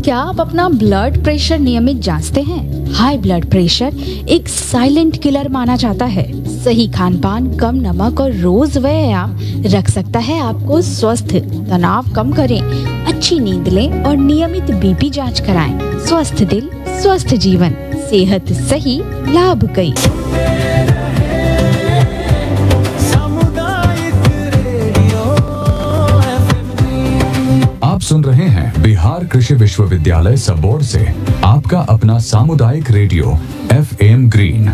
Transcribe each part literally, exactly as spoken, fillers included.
क्या आप अपना ब्लड प्रेशर नियमित जांचते हैं? हाई ब्लड प्रेशर एक साइलेंट किलर माना जाता है। सही खान पान, कम नमक और रोज व्यायाम रख सकता है आपको स्वस्थ। तनाव कम करें, अच्छी नींद लें और नियमित बीपी जांच कराएं। स्वस्थ दिल, स्वस्थ जीवन, सेहत सही, लाभ कई। आप सुन रहे हैं बिहार कृषि विश्वविद्यालय सबोर्ड से आपका अपना सामुदायिक रेडियो एफ एम ग्रीन।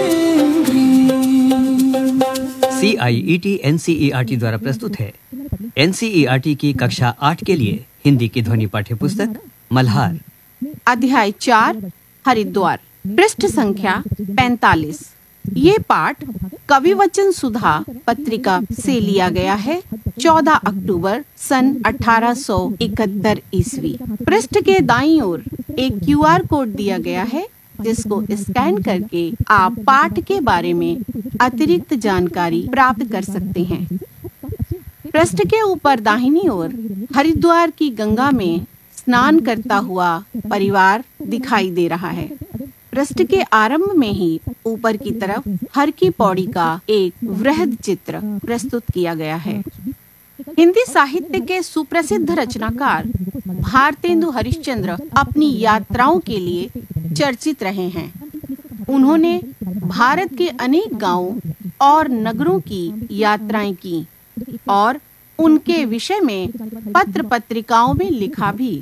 सी आई E T N C E R T द्वारा प्रस्तुत है N C E R T की कक्षा आठ के लिए हिंदी की ध्वनि पाठ्य पुस्तक मल्हार, अध्याय चार, हरिद्वार, पृष्ठ संख्या पैंतालीस। ये पाठ कविवचन सुधा पत्रिका से लिया गया है, चौदह अक्टूबर सन अठारह सौ इकहत्तर ईस्वी। पृष्ठ के दाईं ओर एक क्यू आर कोड दिया गया है, जिसको स्कैन करके आप पाठ के बारे में अतिरिक्त जानकारी प्राप्त कर सकते हैं। पृष्ठ के ऊपर दाहिनी ओर हरिद्वार की गंगा में स्नान करता हुआ परिवार दिखाई दे रहा है। पृष्ठ के आरंभ में ही ऊपर की तरफ हर की पौड़ी का एक वृहद चित्र प्रस्तुत किया गया है। हिंदी साहित्य के सुप्रसिद्ध रचनाकार भारतेंदु हरिश्चंद्र अपनी यात्राओं के लिए चर्चित रहे हैं। उन्होंने भारत के अनेक गांवों और नगरों की यात्राएं की और उनके विषय में पत्र पत्रिकाओं में लिखा भी।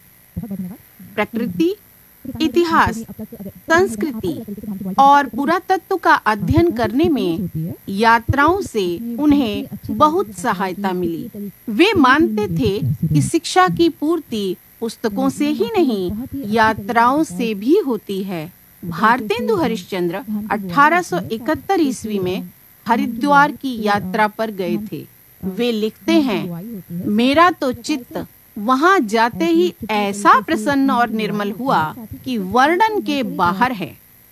प्रकृति, इतिहास, संस्कृति और पुरातत्व का अध्ययन करने में यात्राओं से उन्हें बहुत सहायता मिली। वे मानते थे कि शिक्षा की पूर्ति पुस्तकों से ही नहीं, यात्राओं से भी होती है। भारतेंदु हरिश्चंद्र अठारह सौ इकहत्तर ईस्वी में हरिद्वार की यात्रा पर गए थे। वे लिखते हैं, मेरा तो चित्त वहां जाते ही ऐसा प्रसन्न और निर्मल हुआ कि वर्णन के बाहर है।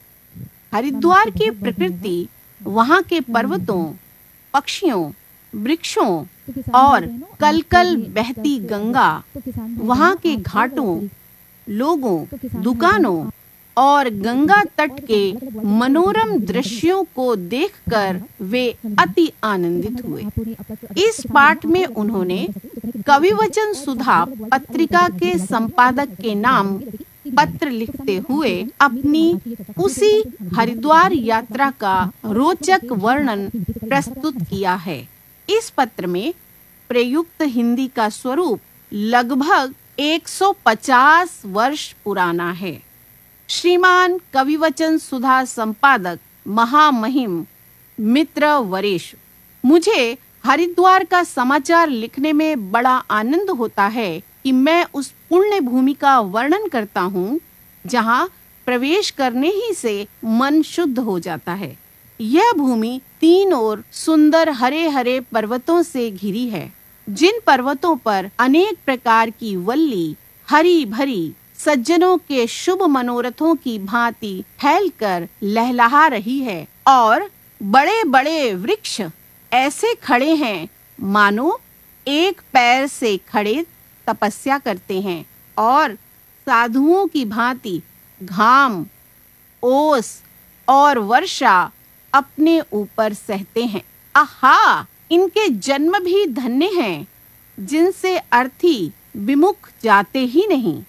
हरिद्वार की प्रकृति, वहां के पर्वतों, पक्षियों, वृक्षों और कलकल बहती गंगा, वहां के घाटों, लोगों, दुकानों और गंगा तट के मनोरम दृश्यों को देखकर वे अति आनंदित हुए। इस पाठ में उन्होंने कविवचन सुधा पत्रिका के संपादक के नाम पत्र लिखते हुए अपनी उसी हरिद्वार यात्रा का रोचक वर्णन प्रस्तुत किया है। इस पत्र में प्रयुक्त हिंदी का स्वरूप लगभग एक सौ पचास वर्ष पुराना है। श्रीमान कविवचन सुधा संपादक महामहिम मित्र वरेश, मुझे हरिद्वार का समाचार लिखने में बड़ा आनंद होता है कि मैं उस पुण्य भूमि का वर्णन करता हूँ जहाँ प्रवेश करने ही से मन शुद्ध हो जाता है। यह भूमि तीन ओर सुंदर हरे हरे पर्वतों से घिरी है, जिन पर्वतों पर अनेक प्रकार की वल्ली हरी भरी सज्जनों के शुभ मनोरथों की भांति फैलकर लहलहा रही है और बड़े बड़े वृक्ष ऐसे खड़े हैं मानो एक पैर से खड़े तपस्या करते हैं और साधुओं की भांति घाम, ओस और वर्षा अपने ऊपर सहते हैं। आहा, इनके जन्म भी धन्य हैं, जिनसे अर्थी विमुख जाते ही नहीं।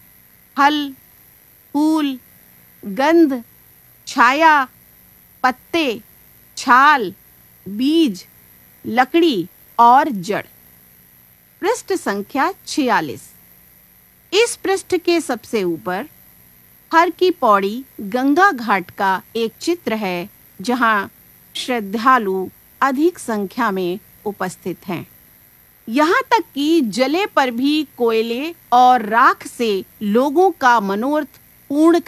फल, फूल, गंध, छाया, पत्ते, छाल, बीज, लकड़ी और जड़। पृष्ठ संख्या छियालीस। इस पृष्ठ के सबसे ऊपर हर की पौड़ी गंगा घाट का एक चित्र है, जहां श्रद्धालु अधिक संख्या में उपस्थित हैं। यहाँ तक कि जले पर भी कोयले और राख से लोगों का मनोरथ पूर्ण